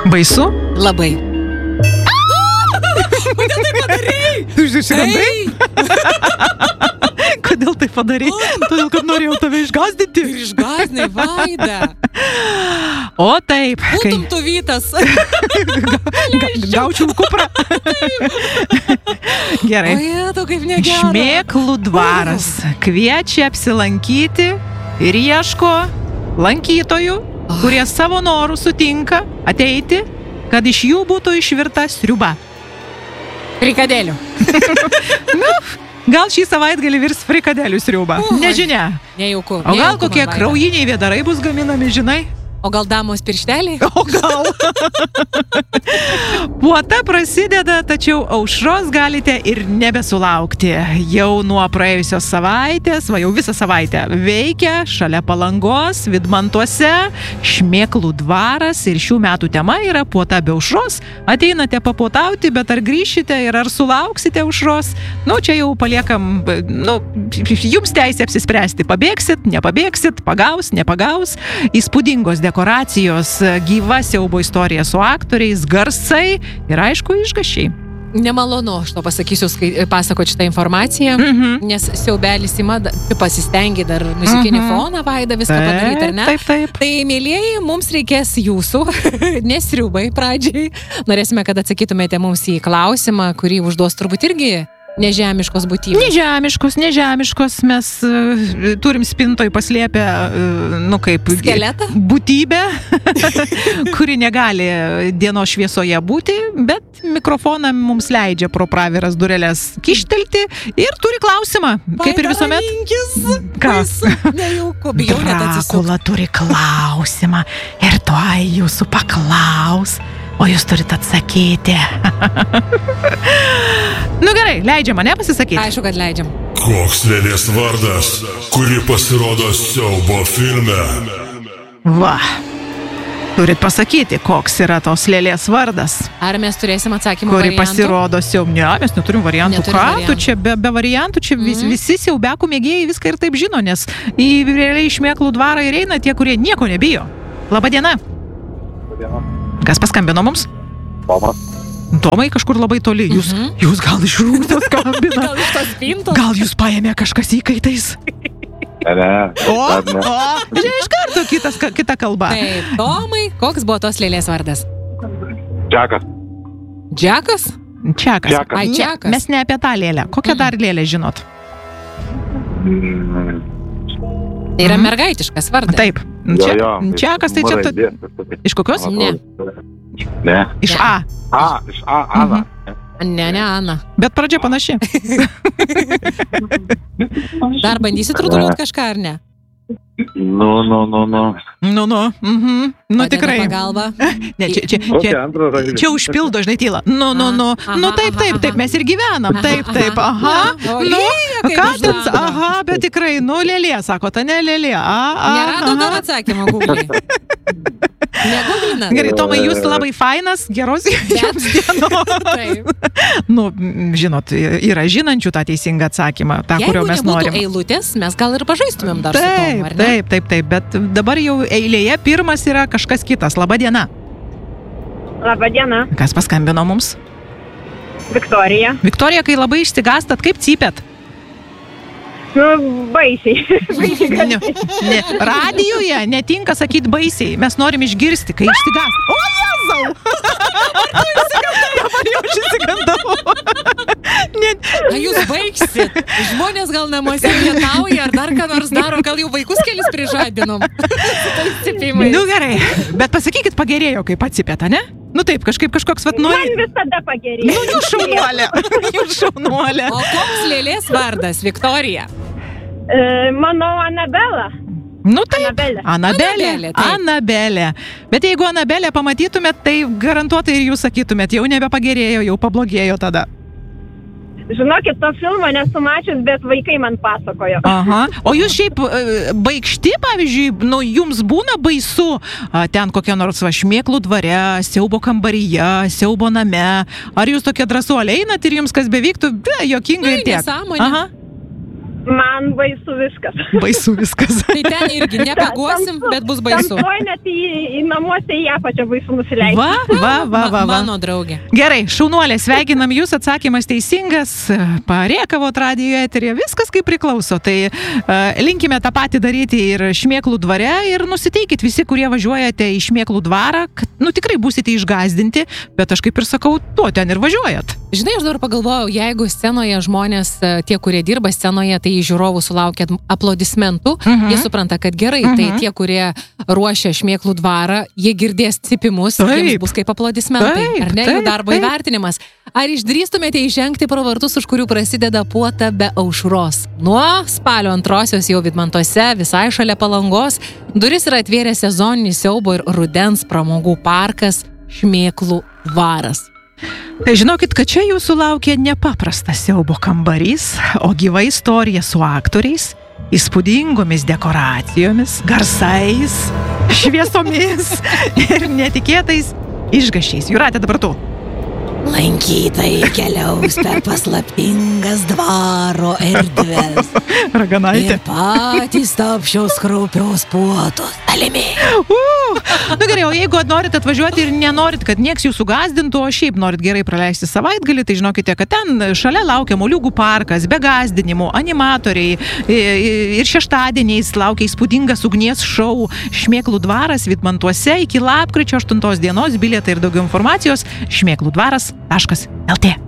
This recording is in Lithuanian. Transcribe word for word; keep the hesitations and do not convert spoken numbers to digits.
Baisu? Labai. Kodėl tai padarei? Tu išsigandai? Kodėl tai padarei? Todėl, kad norėjau tave išgazdinti. Ir išgazdinai, Vaida. O taip. Būtum tu Vytas. Gaučiau kuprą. Gerai. O jėtų, kaip negera. Šmėklų dvaras kviečia apsilankyti ir ieško lankytojų, kurie savo norų sutinka ateiti, kad iš jų būtų išvirta sriuba. Frikadėlių. Nu, gal šį savaitgalį virs frikadėlių sriuba. Nežinia. Nejauku. O gal kokie kraujiniai vėdarai bus gaminami, žinai? O gal damos piršteliai? O gal. Puota prasideda, tačiau aušros galite ir nebesulaukti. Jau nuo praėjusios savaitės, va jau visą savaitę veikia šalia Palangos, Vidmantuose, Šmėklų dvaras ir šių metų tema yra puota be aušros. Ateinate papuotauti, bet ar grįšite ir ar sulauksite aušros? Nu, čia jau paliekam, nu, jums teisė apsispręsti. Pabėgsit, nepabėgsit, pagaus, nepagaus. Įspūdingos dekoracijos, gyva siaubo istorija su aktoriais, garsai ir aišku išgašiai. Nemalonu, aš to pasakysiu, pasakoti šitą informaciją, Mhm. nes siaubelis ima, tu pasistengi dar muzikinį Mhm. foną, Vaida, viską Taip, padaryti, ar ne? taip, taip. Tai, mėlieji, mums reikės jūsų, nesriubai pradžiai. Norėsime, kad atsakytumėte mums į klausimą, kurį užduos turbūt irgi nežemiškos būtybės. Nežemiškos, nežemiškos, mes uh, turim spintoj paslėpę, uh, nu kaip... Skeletą? Būtybę, kuri negali dienos šviesoje būti, bet mikrofoną mums leidžia pro praviras dureles kištelti ir turi klausimą, kaip ir visuomet. Kas? Nejauku, bijau net atsisukti. Drakula turi klausimą ir tuoj jūsų paklaus, o jūs turit atsakyti. Nu gerai, leidžiam mane pasisakyti. Aišku, kad leidžiam. Koks lėlės vardas, kuri pasirodo siaubo filme? Va, turit pasakyti, koks yra tos lėlės vardas, Ar mes turėsim atsakymų kuri variantų? pasirodo siaub. Ne, mes neturim variantų. Neturim Ką variantų. tu čia be, be variantų, čia vis, Mhm. visi siaubiakų mėgėjai viską ir taip žino, nes į realiai Šmėklų dvarą ir eina tie, kurie nieko nebijo. Labą dieną. Kas paskambino mums? Tomas. Tomai kažkur labai toli. Jūs, Mhm. jūs gal iš rūtos skambina. Gal iš tos spintos? Gal jūs paėmė kažkas įkaitais? Ne, ne. O, dar ne. o, čia iš karto kitas, kita kalba. Taip, Tomai, koks buvo tos lėlės vardas? Džekas. Džekas? Čiakas. Džekas. Ai, Ne, Čiakas. mes ne apie tą lėlę. Kokią Mhm. dar lėlę žinot? Mm, Tai yra Mhm. mergaitiškas vardas. Taip. jo, jo. Čiakas tai čia... Raidė. Iš kokios? Ne. Ne. Iš Ne. A. A, iš A, Ana. Ne, ne, Ana. Bet pradžia panaši. Dar bandysit ruduliuot kažką, ar ne? Nu, nu, nu, nu. Nu, nu. Mhm. Nu, Padeda tikrai. Pagalba. Ne, čia, čia, Kokia čia, antra raidė? čia užpildo, žinai, tyla. Nu, nu, nu. Aha, Nu, taip, aha, taip, taip. aha. Mes ir gyvenam. Taip, taip. Aha. O, Nu, lyja, kaip ką už ten? lango. Aha, bet tikrai. Nu, lėlė, sako, ta ne lėlė. A, a, Nerado dar aha. atsakymą Google. Neguglinat? Gerai, Tomai, jūs labai fainas, geros jums dienos. Taip. Nu, m, žinot, yra žinančių tą teisingą atsakymą, tą, Jeigu kurio mes nebūtų norim. eilutės, mes gal ir pažaistumėm dar su Taip, Tomu, ar ne? taip, taip, taip, bet dabar jau eilėje pirmas yra kažkas kitas. Labą dieną. Labą dieną, Kas paskambino mums? Viktorija. Viktorija, kai labai išsigastat, kaip cypėt? Nu, baisiai. baisiai Ne, garsiai. ne, radijuje netinka sakyti baisiai. Mes norim išgirsti, kai išsigast. O, Jėzau! Dabar jau aš išsigandau. Ne, Na, jūs baigsit. Žmonės gal namuose vietauja, ar dar ką nors daro, gal jau vaikus kelis prižadinom. Su tais cypimais. nu gerai, bet pasakykit, pagerėjo, kai atsipėta, ne? Nu taip, kažkaip kažkoks, vat, nu... Man visada pagerėjo. Nu, jūs šaunuolė. Jūs šaunuolė. O koks lėlės vardas, Viktorija? E, mano Anabela. Nu taip, Anabelė. Anabelė, Anabelė, taip. Anabelė. Bet jeigu Anabelę pamatytumėt, tai garantuotai ir jūs sakytumėt, jau nebepagerėjo, jau pablogėjo tada. Žinokit, to filmo nesu mačius, bet vaikai man pasakojo. Aha. O jūs šiaip e, baikšti, pavyzdžiui, nu, jums būna baisu a, ten kokia nors va, Šmėklų dvare, siaubo kambaryje, siaubo name. Ar jūs tokie drąsuoliai einat ir jums kas bevyktų, be, jokinga Nu, ir tiek? nesąmonė. Aha. Man baisu viskas. Baisu viskas. Tai ten irgi nepagausim, bet bus baisu. Tamsoj net į, į namuose į apačią baisu nusileisti. Va, va, va, va, va. Mano draugė. Gerai, šaunuolė, sveikinam jūs, atsakymas teisingas, parėkavot radijo eterija, viskas kaip priklauso. Tai uh, linkime tą patį daryti ir Šmėklų dvare ir nusiteikit visi, kurie važiuojate į Šmėklų dvarą, kad, nu, tikrai būsite išgąsdinti, bet aš kaip ir sakau, tuo ten ir važiuojat. Žinai, aš dabar pagalvojau, jeigu scenoje žmonės, tie, kurie dirba scenoje, tai žiūrovų sulaukia aplodismentų, Mhm. jie supranta, kad gerai, Mhm. tai tie, kurie ruošia Šmėklų dvarą, jie girdės cipimus, Taip. jiems bus kaip aplodismentai, Taip, ar ne, taip, jų darbo taip. įvertinimas. Ar išdrįstumėte įžengti pro vartus, už kurių prasideda puota be aušros? Nuo spalio antrosios jau Vidmantuose, visai šalia Palangos, duris yra atvėręs sezoninis siaubo ir rudens pramogų parkas Šmėklų dvaras. Tai žinokit, kad čia jūsų laukia nepaprastas siaubo kambarys, o gyva istorija su aktoriais, įspūdingomis dekoracijomis, garsais, šviesomis ir netikėtais išgašiais. Jūratė, dabar tu. Lankytojai keliaus per paslaptingas dvaro erdves. Raganaitė. patys tapšios kraupios puotos dalimi. Uh, nu gerai, o jeigu norit atvažiuoti ir nenorit, kad nieks jūsų gąsdintų, o šiaip norit gerai praleisti savaitgalį, tai žinokite, kad ten šalia laukia Moliūgų parkas, be gąsdinimų, animatoriai ir šeštadieniais laukia įspūdingas ugnies šou Šmėklų dvaras Vidmantuose iki lapkričio aštuntos dienos. Bilietai ir daugiau informacijos šmėklų dvaras taškas el tė.